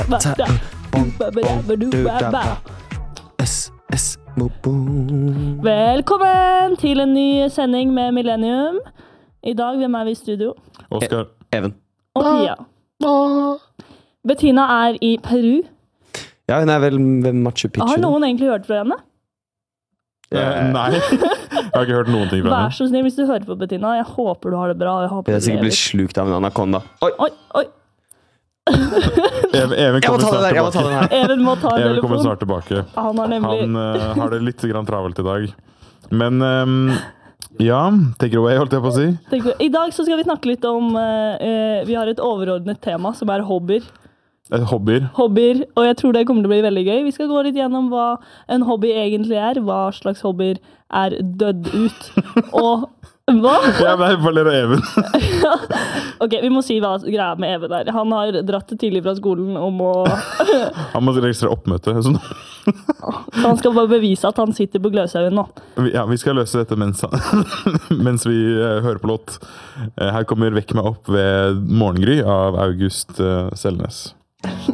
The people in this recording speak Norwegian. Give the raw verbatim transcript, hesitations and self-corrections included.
Velkommen til en ny sending med Millennium. I dag, hvem er vi i studio? Oskar. Even. Og Pia. Bettina er i Peru. Ja, hun er vel ved Machu Picchu. Har noen egentlig hørt fra henne? Eh, nei, jeg har ikke hørt noen ting fra henne. Vær så snill hvis du hører på Bettina. Jeg håper du har det bra. Jeg håper Jeg er sikkert blitt slukt av en anakonda. Oi! Oi, oi. Even, Even Jeg må kommer ta den snart der, jeg må ta den tilbake. her. Even må ta en Even kommer telefon. snart tilbake. Han har nemlig... Han uh, har det litt grann travelt i dag. Men um, ja, take it away, holdt jeg på å si. I dag så skal vi snakke litt om uh, uh, vi har et overordnet tema som er hobbyer. Et hobbyer. Hobbyer, og jeg tror det kommer til å bli veldig gøy. Vi skal gå litt gjennom hva en hobby egentlig er, hva slags hobbyer er dødd ut, og hva? Ja, nei, bare ler Even. Ok, vi må si hva greia med Even er. Han har dratt tidlig fra skolen om å... Han må registrere oppmøte. Sånn. Så han skal bare bevise at han sitter på Gløshaugen nå. Ja, vi skal løse dette mens, mens vi uh, hører på låt. Uh, her kommer Vekk meg opp ved Morgengry av August uh, Selnes.